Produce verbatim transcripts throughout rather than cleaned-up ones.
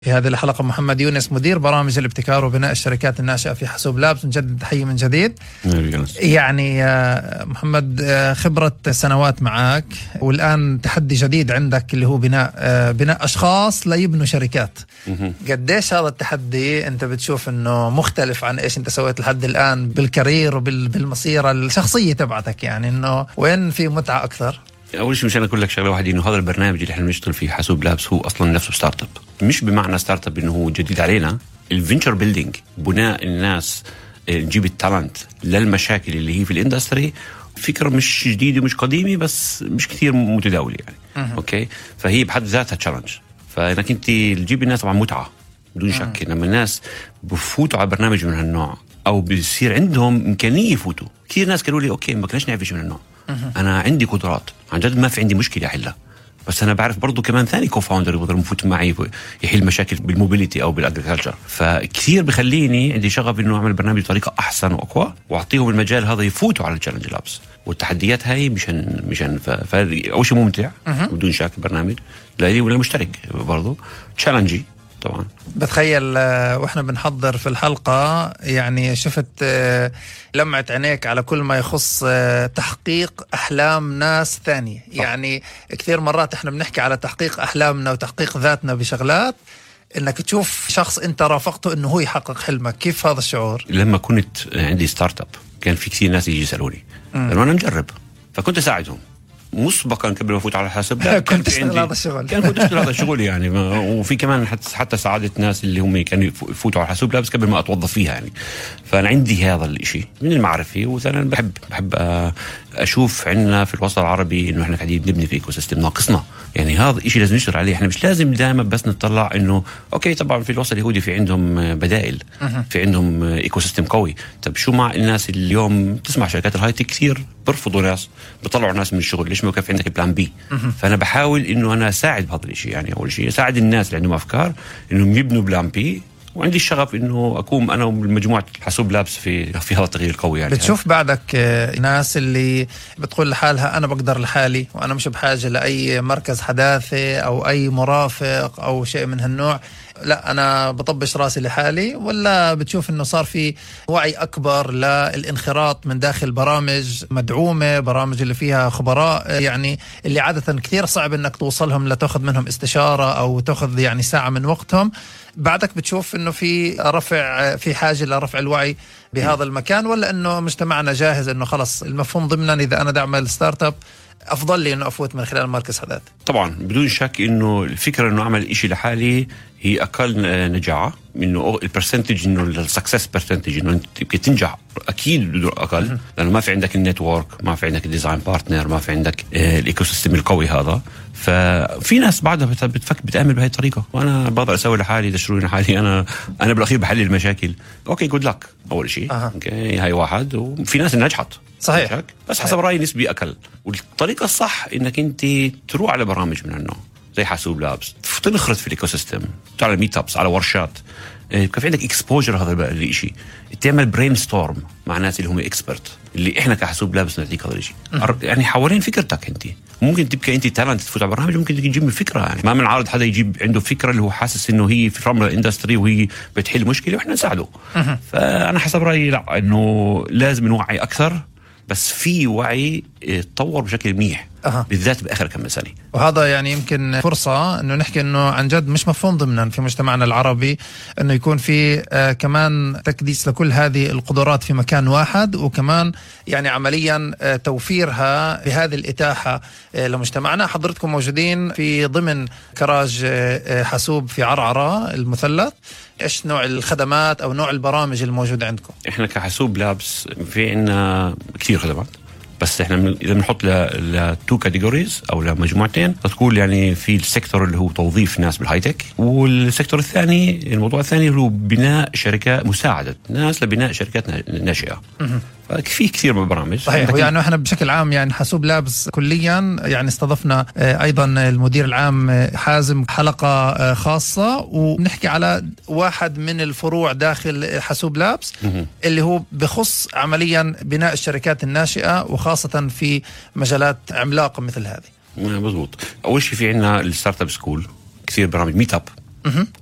في هذه الحلقة محمد يونس مدير برامج الابتكار وبناء الشركات الناشئة في حاسوب لابس. نجدد تحية من جديد. يعني محمد خبرة سنوات معك، والآن تحدي جديد عندك اللي هو بناء بناء أشخاص ليبنوا شركات. قديش هذا التحدي أنت بتشوف أنه مختلف عن إيش أنت سويت لحد الآن بالكارير وبالمسيرة الشخصية تبعتك؟ يعني أنه وين في متعة أكثر؟ أول شيء مشان أقول لك شغلة واحدة، إنه هذا البرنامج اللي إحنا بنشتغل فيه حاسوب لابس هو أصلاً نفسه ستارت اب، مش بمعنى ستارت اب إنه هو جديد علينا. الفينشر بيلدينج، بناء الناس، نجيب التالنت للمشاكل اللي هي في الاندستري، فكرة مش جديدة ومش قديمة بس مش كثير متداولة يعني. أه. أوكي، فهي بحد ذاتها تشالنج. فإنك أنت تجيب الناس طبعاً متعة بدون شك. لما الناس بفوتوا على برنامج من هالنوع أو بيصير عندهم إمكانية يفوتوا، كثير ناس قالوا لي أوكي ما كناش نعرف شيء من النوع. أنا عندي قدرات عن جد، ما في عندي مشكلة أحلها، بس أنا بعرف برضو كمان ثاني كوفاوندر يقدر يفوت معي يحل مشاكل بالموبيليتي أو بالأجريكلتشر. فكثير بخليني عندي شغف إنه أعمل برنامج بطريقة أحسن وأقوى وأعطيهم المجال هذا يفوتوا على التشالنج لابس والتحديات هاي. مشان مشان فأول شيء ممتع بدون شك البرنامج لي ولا مشترك برضو تشالنجي طبعا. بتخيل واحنا بنحضر في الحلقة يعني شفت لمعة عينيك على كل ما يخص تحقيق أحلام ناس ثانية. يعني كثير مرات احنا بنحكي على تحقيق أحلامنا وتحقيق ذاتنا بشغلات، انك تشوف شخص انت رافقته انه هو يحقق حلمك. كيف هذا الشعور؟ لما كنت عندي ستارت اب كان في كثير ناس يجي يسألوني لأنه أنا نجرب، فكنت أساعدهم مسبقا قبل ما افوت على الحاسب. كنت اشتغل هذا الشغل كان كنت اشتغل هذا الشغل يعني. وفي كمان حتى ساعدت ناس اللي هم كانوا يفوتوا على الحاسوب لابس قبل ما اتوظف فيها يعني. فانا عندي هذا الاشي من المعرفه، وثانيا بحب بحب اشوف عندنا في الوسط العربي انه احنا قاعدين نبني في ايكو سيستم ناقصنا يعني. هذا الشيء لازم نشتغل عليه. احنا مش لازم دائما بس نطلع انه اوكي طبعا في الوسط اليهودي في عندهم بدائل، في عندهم ايكو سيستم قوي. طب شو مع الناس اللي اليوم تسمع شركات الهاي تك كثير برفضوا ناس، بيطلعوا ناس من الشغل، ليش ما كيف عندك بلان بي؟ فانا بحاول انه انا اساعد بهذا الشيء يعني. اول شيء اساعد الناس اللي عندهم افكار انهم يبنوا بلان بي، وعندي الشغف انه اكون انا ومجموعه حاسوب لابس في في هذا التغيير القوي يعني. بتشوف بعدك ناس اللي بتقول لحالها انا بقدر لحالي وانا مش بحاجه لاي مركز حداثه او اي مرافق او شيء من هالنوع، لا أنا بطبش راسي لحالي؟ ولا بتشوف إنه صار في وعي أكبر للانخراط من داخل برامج مدعومة، برامج اللي فيها خبراء يعني اللي عادة كثير صعب إنك توصلهم لتأخذ منهم استشارة أو تأخذ يعني ساعة من وقتهم؟ بعدك بتشوف إنه في رفع في حاجة لرفع الوعي بهذا المكان، ولا إنه مجتمعنا جاهز إنه خلص المفهوم ضمنا إذا أنا دعم الستارت اب أفضل لي إنه أفوت من خلال مركز حداثة؟ طبعا بدون شك إنه الفكرة إنه أعمل إشي لحالي هي أقل نجاعة، إنه البرسنتج إنه السكسس برسنتج إنه أنت تنجح أكيد أقل، لأنه ما في عندك النتورك، ما في عندك الديزاين بارتنر، ما في عندك الإيكو سيستم القوي هذا. ففي ناس بعدها بتفك بتعمل بهاي الطريقة، وأنا بقدر أسوي لحالي دشروني لحالي. أنا أنا بالأخير بحل المشاكل. أوكي جود لك أول شيء. أه. أوكي هاي واحد، وفي ناس نجحت صحيح، بس حسب رأيي نسبي أقل. والطريقة الصح إنك أنت تروح على برامج من النوع زي حاسوب لابس، تنخرط في الإيكو سيستم، تعمل ميت أبس على ورشات، كيف عندك إكسبوجر هذا الشيء، تعمل برين ستورم مع ناس اللي هم إكسبرت اللي إحنا كحاسوب لابس نعطيك هذا الشيء يعني حوالين فكرتك. أنت ممكن تبقى أنت تالنت تفوت على برنامج، ممكن تجيب من فكرة يعني. ما من عارض حدا يجيب عنده فكرة اللي هو حاسس إنه هي في رمل الاندستري وهي بتحل مشكلة وإحنا نساعده. فأنا حسب رأيي لا، إنه لازم نوعي أكثر، بس في وعي تطور بشكل منيح. أه. بالذات بآخر كم سنة. وهذا يعني يمكن فرصة أنه نحكي أنه عن جد مش مفهوم ضمنا في مجتمعنا العربي أنه يكون في آه كمان تكديس لكل هذه القدرات في مكان واحد، وكمان يعني عمليا آه توفيرها بهذه الإتاحة آه لمجتمعنا. حضرتكم موجودين في ضمن كراج آه حاسوب في عرعرة المثلث. إيش نوع الخدمات أو نوع البرامج الموجودة عندكم؟ إحنا كحاسوب لابس في عنا كثير خدمات، بس احنا اذا بنحط لتو كاتيجوريز او لمجموعتين تقول يعني في السيكتور اللي هو توظيف ناس بالهايتك، والسيكتور الثاني الموضوع الثاني هو بناء شركات، مساعده ناس لبناء شركات ناشئه. في كثير من البرامج صحيح. يعني احنا بشكل عام يعني حاسوب لابس كليا يعني استضفنا ايضا المدير العام حازم حلقه خاصه، وبنحكي على واحد من الفروع داخل حاسوب لابس اللي هو بخص عمليا بناء الشركات الناشئه، وخاصه في مجالات عملاقه مثل هذه. مظبوط. اول شيء في عندنا الستارت اب سكول، كثير برامج ميت اب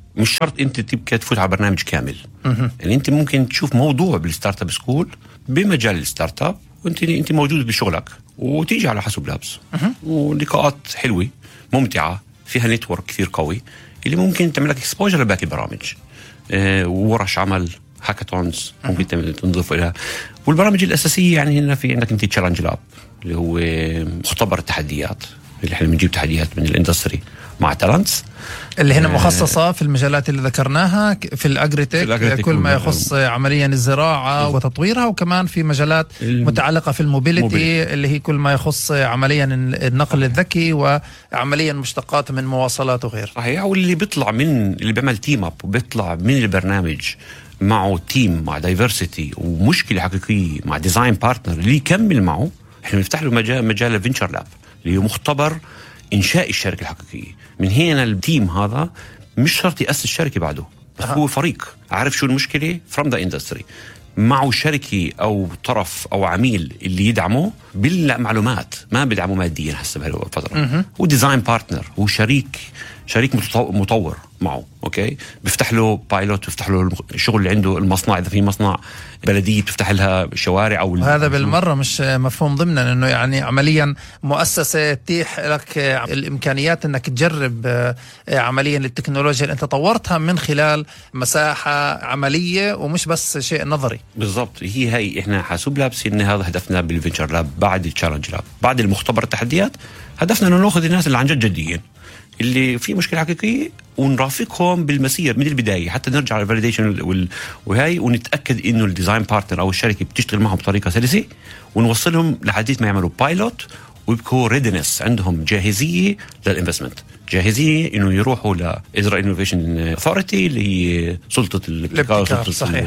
مش شرط انت تبقى تفوت على برنامج كامل. يعني انت ممكن تشوف موضوع بالستارت اب سكول بمجال الستارت اب وانت انت موجود بشغلك وتيجي على حاسوب لابس. ولقاءات حلوه ممتعه فيها نتورك كثير قوي اللي ممكن تعمل لك اكسبوجر لباقي البرامج. اه وورش عمل هاكاثونز ممكن تنضيف لها. والبرامج الاساسيه يعني هنا في عندك انت تشالنج لاب اللي هو مختبر التحديات اللي احنا بنجيب تحديات من الاندستري مع تالنتس اللي هنا مخصصة في المجالات اللي ذكرناها في الأجريتك كل ما يخص عمليا الزراعة وتطويرها وكمان في مجالات متعلقة في الموبيليتي اللي هي كل ما يخص عمليا النقل الذكي وعمليا مشتقات من مواصلات وغير. صحيح. واللي بيطلع من اللي بيعمل تيم اب وبيطلع من البرنامج معه تيم مع دايفرسيتي ومشكلة حقيقية مع ديزاين بارتنر اللي يكمل معه احنا بنفتح له مجال مجال الفينشر لاب اللي هو مختبر إنشاء الشركة الحقيقية. من هنا التيم هذا مش شرط يأسس الشركة بعده بس أه. هو فريق عارف شو المشكلة from the industry معه شركة أو طرف أو عميل اللي يدعمه بالمعلومات ما بيدعمه ماديا حسب هالفترة. هو ديزاين بارتنر هو شريك شريك مطور معه. أوكي بيفتح له بايلوت بيفتح له الشغل اللي عنده المصنع إذا في مصنع بلدية بتفتح لها شوارع أو هذا بالمرة مش مفهوم ضمنا إنه يعني عمليا مؤسسة تتيح لك الإمكانيات إنك تجرب عمليا التكنولوجيا اللي أنت طورتها من خلال مساحة عملية ومش بس شيء نظري. بالضبط. هي هاي إحنا حاسوب لابس إن هذا هدفنا بالفينشر لاب بعد التشالنج لاب بعد المختبر التحديات هدفنا إنه نأخذ الناس اللي عن جد جديين اللي في مشكلة حقيقية ونرافقهم بالمسير من البداية حتى نرجع على الفاليديشن وال... وهاي ونتأكد إنه الديزاين بارتنر أو الشركة بتشتغل معهم بطريقة سلسة ونوصلهم لحديث ما يعملوا بايلوت ويبقوا ريدنس عندهم جاهزية للإنفستمنت جاهزية إنه يروحوا لإزرائيل إنوفيشن أثوريتي اللي هي سلطة الابتكار صحيح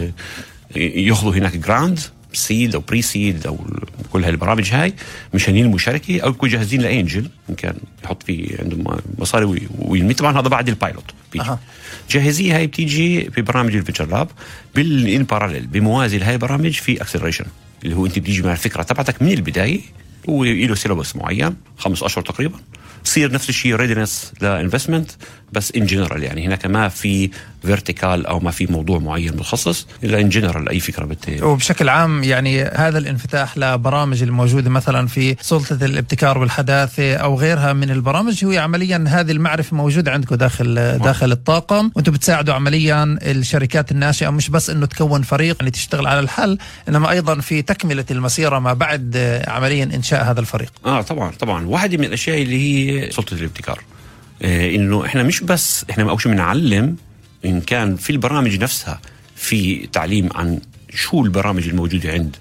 يأخذوا هناك جراند سيد أو بري سيد أو كل هالبرامج هاي مشان ينمو شركة أو يكونوا جاهزين لأنجل إن كان يحط في عندهم مصاري وينمي. طبعا هذا بعد البايلوت أه. جاهزية هاي بتيجي في برامج الفينشر لاب بالإن باراليل بموازي لهاي البرامج في أكسلريشن اللي هو أنت بتيجي مع الفكرة تبعتك من البداية وله سيلابس معين خمس أشهر تقريبا تصير نفس الشيء ريدنس لإنفستمنت بس إن جنرال يعني هناك ما في فيرتيكال أو ما في موضوع معين مخصص إلا إن جنرال أي فكرة بت... وبشكل عام يعني هذا الانفتاح لبرامج الموجودة مثلا في سلطة الابتكار والحداثة أو غيرها من البرامج هو عمليا هذه المعرفة موجودة عندكم داخل آه. داخل الطاقم وأنتم بتساعدوا عمليا الشركات الناشئة مش بس إنه تكون فريق اللي تشتغل على الحل إنما أيضا في تكملة المسيرة ما بعد عمليا إنشاء هذا الفريق. آه طبعا طبعا واحدة من الأشياء اللي هي سلطة الابتكار آه إنه إحنا مش بس إحنا أول شيء بنعلم إن كان في البرامج نفسها في تعليم عن شو البرامج الموجودة عند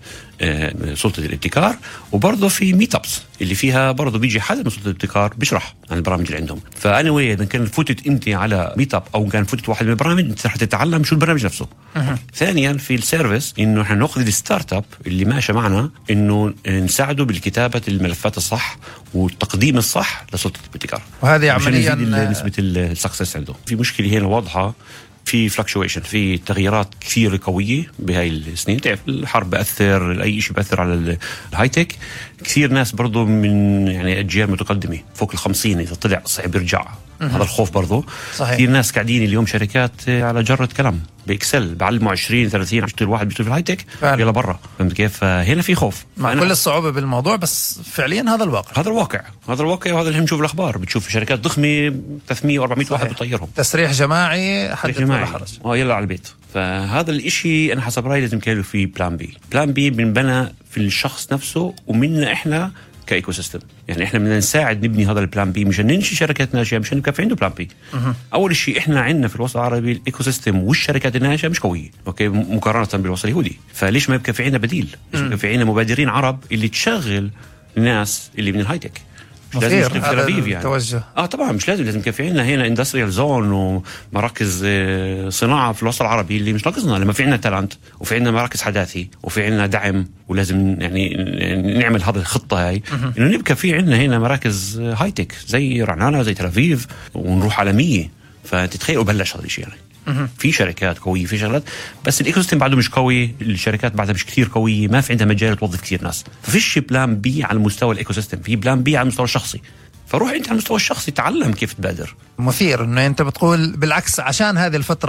آه سلطة الابتكار وبرضه في ميت أبس اللي فيها برضه بيجي حدا من سلطة الابتكار بيشرح عن البرامج اللي عندهم. فأنا ويا إذا كان فتت أنت على ميت أب أو كان فتت واحد من البرامج أنت رح تتعلم شو البرنامج نفسه. أه. ثانيا في السيرفيس إنه إحنا نأخذ الستارت أب اللي ماشي معنا إنه نساعده بالكتابة الملفات الصح والتقديم الصح لسلطة الابتكار وهذه عمليا نسبة السكسس عنده. في مشكلة هنا واضحة في فلكشويشن في تغييرات كثير قوية بهاي السنين. تعرف الحرب بأثر أي شيء بأثر على الهاي تك. كثير ناس برضو من يعني أجيال متقدمة فوق الخمسين إذا طلع صعب يرجع هذا الخوف برضو. صحيح. كثير ناس قاعدين اليوم شركات على جرة كلام بإكسل بعلموا عشرين ثلاثين عشرين واحد بيشتغل في الهاي تك يلا برا. فهمت كيف؟ هنا في خوف مع كل الصعوبة بالموضوع بس فعليا هذا الواقع هذا الواقع هذا الواقع وهذا اللي بنشوف الأخبار بتشوف شركات ضخمة ثلاثمية وأربعمية واحد بتطيرهم تسريح جماعي حدث ولا حرج اه يلا على البيت. فهذا الاشي أنا حسب رأيي لازم كيلو في بلان بي. بلان بي بنبنى في الشخص نفسه ومنا إحنا كايكو سيستم. يعني احنا بدنا نساعد نبني هذا البلان بي مشان ننشي شركات ناشئه مشان يبقى في عنده بلان بي. أه. اول شيء احنا عندنا في الوسط العربي الايكو سيستم والشركات الناشئه مش قويه اوكي مقارنه بالوسط اليهودي. فليش ما يبقى في عندنا بديل؟ ليش ما يبقى في عندنا مبادرين عرب اللي تشغل الناس اللي من الهاي تك؟ مش لازم نشتغل في تل أبيب يعني. توجه. اه طبعا مش لازم لازم يكون في عندنا هنا اندستريال زون ومراكز صناعه في الوسط العربي اللي مش ناقصنا لما في عندنا تالنت وفي عندنا مراكز حداثي وفي عندنا دعم ولازم يعني نعمل هذه الخطه هاي انه نبقى في عندنا هنا مراكز هاي تك زي رعنانه زي تل أبيب ونروح عالميه. فتتخيلوا بلش هذا الشيء يعني. في شركات قويه في شغلات بس الايكو سيستم بعده مش قوي. الشركات بعدها مش كثير قويه ما في عندها مجال توظف كثير ناس. ففيش بلان بي على مستوى الايكو سيستم في بلان بي على المستوى الشخصي. فروح انت على المستوى الشخصي تعلم كيف تبادر. مثير انه انت بتقول بالعكس عشان هذه الفترة